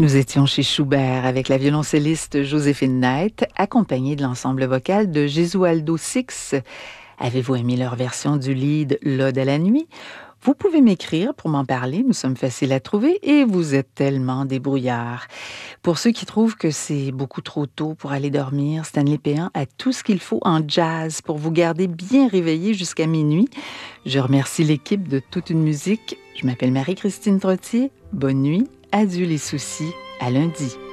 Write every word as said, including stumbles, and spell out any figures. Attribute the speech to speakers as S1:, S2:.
S1: Nous étions chez Schubert avec la violoncelliste Joséphine Knight, accompagnée de l'ensemble vocal de Gesualdo Six. Avez-vous aimé leur version du lead « L'Ode à la nuit » ? Vous pouvez m'écrire pour m'en parler, nous sommes faciles à trouver et vous êtes tellement débrouillards. Pour ceux qui trouvent que c'est beaucoup trop tôt pour aller dormir, Stanley Péan a tout ce qu'il faut en jazz pour vous garder bien réveillé jusqu'à minuit. Je remercie l'équipe de Toute une musique. Je m'appelle Marie-Christine Trottier. Bonne nuit, adieu les soucis, à lundi.